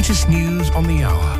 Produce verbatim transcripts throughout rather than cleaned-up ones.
latest news on the hour.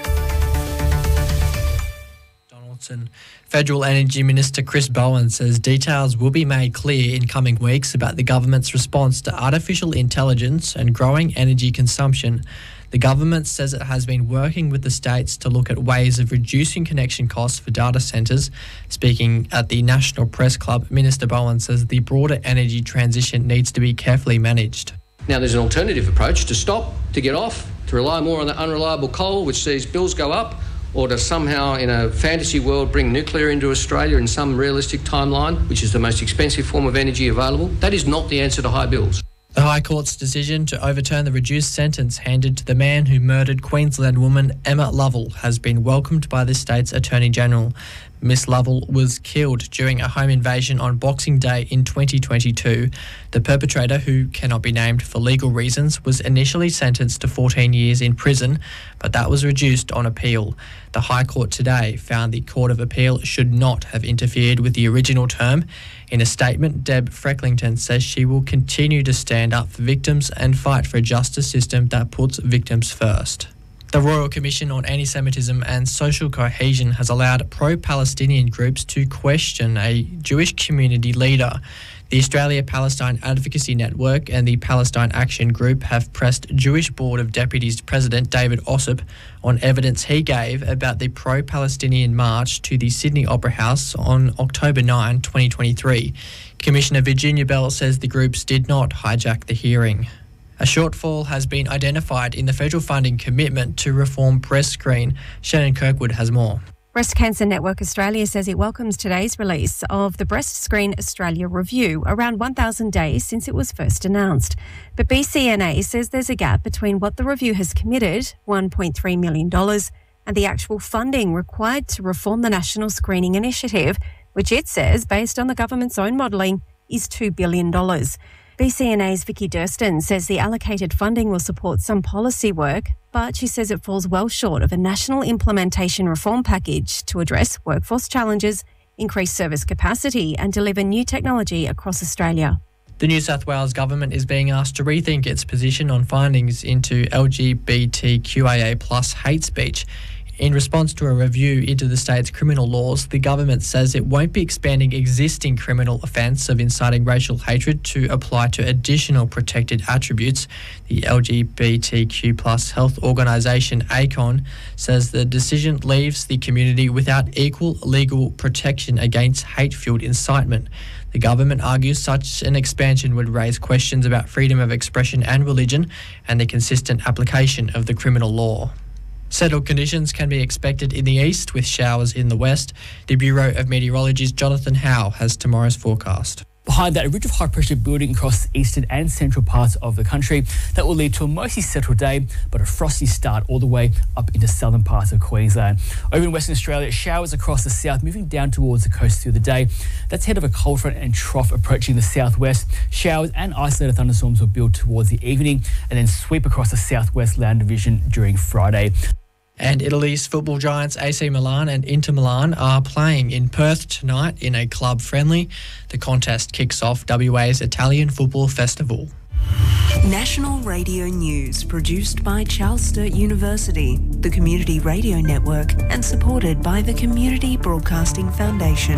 Donaldson. Federal Energy Minister Chris Bowen says details will be made clear in coming weeks about the government's response to artificial intelligence and growing energy consumption. The government says it has been working with the states to look at ways of reducing connection costs for data centres. Speaking at the National Press Club, Minister Bowen says the broader energy transition needs to be carefully managed. Now, there's an alternative approach: to stop, to get off, to rely more on the unreliable coal, which sees bills go up, or to somehow, in a fantasy world, bring nuclear into Australia in some realistic timeline, which is the most expensive form of energy available. That is not the answer to high bills. The High Court's decision to overturn the reduced sentence handed to the man who murdered Queensland woman Emma Lovell has been welcomed by the state's Attorney General. Miss Lovell was killed during a home invasion on Boxing Day in twenty twenty-two. The perpetrator, who cannot be named for legal reasons, was initially sentenced to fourteen years in prison, but that was reduced on appeal. The High Court today found the Court of Appeal should not have interfered with the original term. In a statement, Deb Frecklington says she will continue to stand up for victims and fight for a justice system that puts victims first. The Royal Commission on Anti-Semitism and Social Cohesion has allowed pro-Palestinian groups to question a Jewish community leader. The Australia-Palestine Advocacy Network and the Palestine Action Group have pressed Jewish Board of Deputies President David Ossip on evidence he gave about the pro-Palestinian march to the Sydney Opera House on October ninth, twenty twenty-three. Commissioner Virginia Bell says the groups did not hijack the hearing. A shortfall has been identified in the federal funding commitment to reform breast screen. Shannon Kirkwood has more. Breast Cancer Network Australia says it welcomes today's release of the Breast Screen Australia review, around one thousand days since it was first announced. But B C N A says there's a gap between what the review has committed, one point three million dollars, and the actual funding required to reform the National Screening Initiative, which it says, based on the government's own modelling, is two billion dollars. B C N A's Vicky Durston says the allocated funding will support some policy work, but she says it falls well short of a national implementation reform package to address workforce challenges, increase service capacity and deliver new technology across Australia. The New South Wales government is being asked to rethink its position on findings into L G B T Q I A plus hate speech. In response to a review into the state's criminal laws, the government says it won't be expanding existing criminal offence of inciting racial hatred to apply to additional protected attributes. The L G B T Q plus health organisation A C O N says the decision leaves the community without equal legal protection against hate-fuelled incitement. The government argues such an expansion would raise questions about freedom of expression and religion and the consistent application of the criminal law. Settled conditions can be expected in the east with showers in the west. The Bureau of Meteorology's Jonathan Howe has tomorrow's forecast. Behind that, a ridge of high pressure building across the eastern and central parts of the country that will lead to a mostly settled day, but a frosty start all the way up into southern parts of Queensland. Over in Western Australia, showers across the south moving down towards the coast through the day. That's ahead of a cold front and trough approaching the southwest. Showers and isolated thunderstorms will build towards the evening and then sweep across the southwest land division during Friday. And Italy's football giants A C Milan and Inter Milan are playing in Perth tonight in a club friendly. The contest kicks off W A's Italian Football Festival. National Radio News, produced by Charles Sturt University, the Community Radio Network, and supported by the Community Broadcasting Foundation.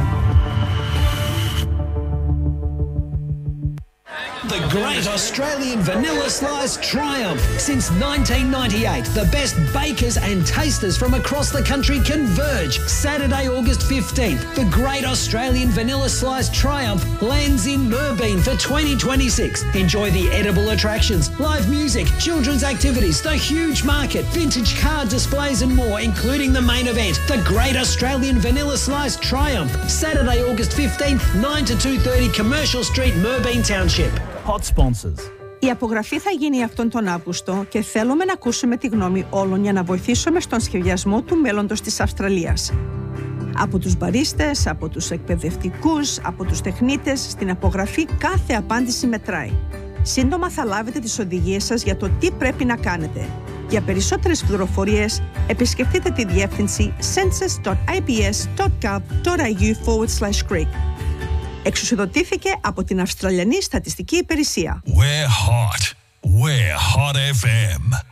The Great Australian Vanilla Slice Triumph. Since nineteen ninety-eight, the best bakers and tasters from across the country converge. Saturday, August fifteenth, the Great Australian Vanilla Slice Triumph lands in Moorbeen for twenty twenty-six. Enjoy the edible attractions, live music, children's activities, the huge market, vintage car displays and more, including the main event, the Great Australian Vanilla Slice Triumph. Saturday, August fifteenth, nine to two thirty Commercial Street, Moorbeen Township. Hot sponsors. Η απογραφή θα γίνει αυτόν τον Αύγουστο και θέλουμε να ακούσουμε τη γνώμη όλων για να βοηθήσουμε στον σχεδιασμό του μέλλοντος της Αυστραλίας. Από τους μπαρίστες, από τους εκπαιδευτικούς, από τους τεχνίτες, στην απογραφή κάθε απάντηση μετράει. Σύντομα θα λάβετε τις οδηγίες σας για το τι πρέπει να κάνετε. Για περισσότερες πληροφορίες, επισκεφτείτε τη διεύθυνση census.ibs.gov.au forward slash Greek. Εξουσιοδοτήθηκε από την Αυστραλιανή Στατιστική Υπηρεσία. We're hot. We're Hot εφ εμ.